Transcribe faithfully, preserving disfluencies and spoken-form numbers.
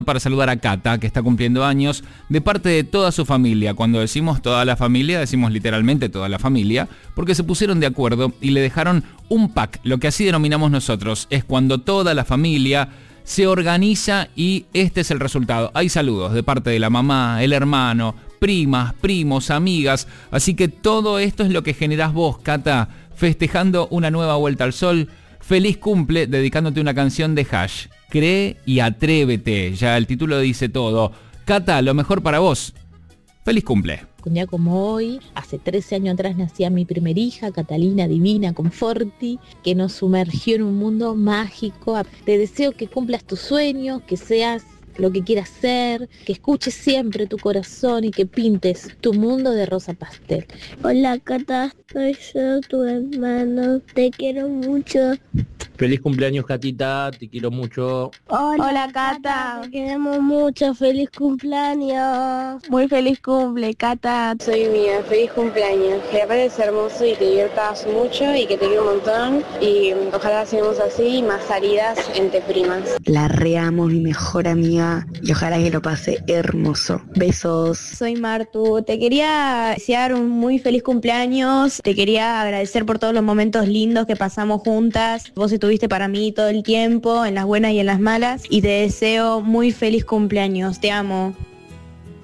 para saludar a Cata, que está cumpliendo años, de parte de toda su familia. Cuando decimos toda la familia, decimos literalmente toda la familia, porque se pusieron de acuerdo y le dejaron un pack. Lo que así denominamos nosotros es cuando toda la familia se organiza y este es el resultado. Hay saludos de parte de la mamá, el hermano, primas, primos, amigas. Así que todo esto es lo que generás vos, Cata, festejando una nueva vuelta al sol. Feliz cumple, dedicándote una canción de Hash. Cree y atrévete. Ya el título dice todo. Cata, lo mejor para vos. Feliz cumple. Un día como hoy, hace trece años atrás nacía mi primer hija, Catalina Divina Conforti, que nos sumergió en un mundo mágico. Te deseo que cumplas tus sueños, que seas lo que quieras ser, que escuches siempre tu corazón y que pintes tu mundo de rosa pastel. Hola Cata, soy yo, tu hermano, te quiero mucho. Feliz cumpleaños, Catita, te quiero mucho. Hola, Hola Cata, te queremos mucho, feliz cumpleaños. Muy feliz cumple, Cata. Soy Mía, feliz cumpleaños, que aprendes hermoso y te diviertas mucho y que te quiero un montón y ojalá sigamos así, más salidas entre primas. La reamo, mi mejor amiga y ojalá que lo pase hermoso. Besos. Soy Martu, te quería desear un muy feliz cumpleaños, te quería agradecer por todos los momentos lindos que pasamos juntas. Vos estuviste para mí todo el tiempo, en las buenas y en las malas, y te deseo muy feliz cumpleaños, te amo.